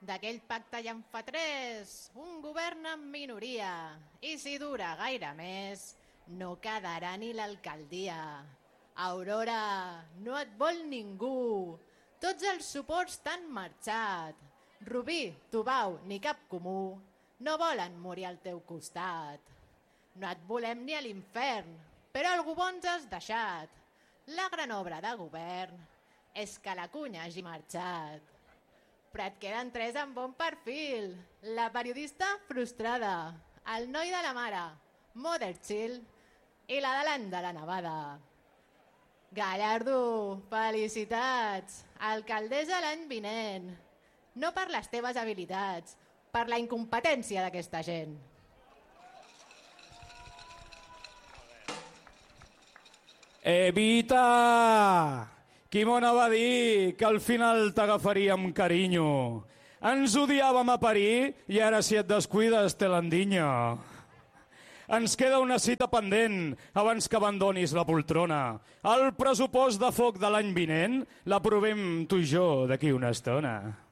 D'aquell pacte ja en fa 3, un govern en minoria. I si dura gaire més, no quedarà ni l'alcaldia. Aurora, no et vol ningú. Tots els suports t'han marxat. Rubí, Tubau, ni Cap Comú no volen morir al teu costat. No et volem ni a l'infern, però algú bo ens has deixat. La gran obra de govern és que la cunya hagi marxat. Però et queden 3 amb bon perfil. La periodista frustrada, el noi de la mare, Mother Chill i la de l'any de la nevada. Gallardo, felicitats, alcaldessa l'any vinent. No per les teves habilitats, per la incompetència d'aquesta gent. Evita! Qui m'ho va dir que al final t'agafaria amb carinyo? Ens odiàvem a parir i ara si et descuides te l'endinya. Ens queda una cita pendent abans que abandonis la poltrona. El pressupost de foc de l'any vinent l'aprovem tu i jo d'aquí una estona.